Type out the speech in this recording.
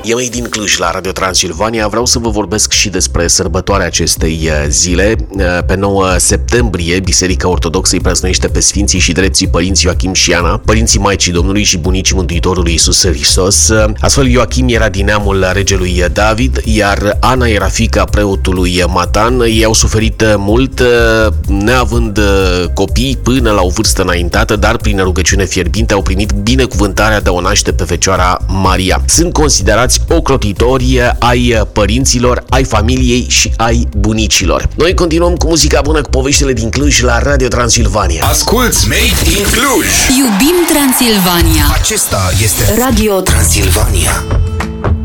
Eu din Cluj, la Radio Transilvania, vreau să vă vorbesc și despre sărbătoarea acestei zile. Pe 9 septembrie, Biserica Ortodoxă îi praznuiește pe Sfinții și Drepții Părinți Ioachim și Ana, părinții Maicii Domnului și bunicii Mântuitorului Iisus Hristos. Astfel, Ioachim era din neamul regelui David, iar Ana era fiica preotului Matan. Ei au suferit mult, neavând copii până la o vârstă înaintată, dar prin rugăciune fierbinte au primit binecuvântarea de a o naște pe Fecioara Maria. Sunt considerați ocrotitori ai părinților, ai familiei și ai bunicilor. Noi continuăm cu muzica bună, cu poveștile din Cluj la Radio Transilvania. Asculți Made in Cluj! Iubim Transilvania! Acesta este Radio Transilvania.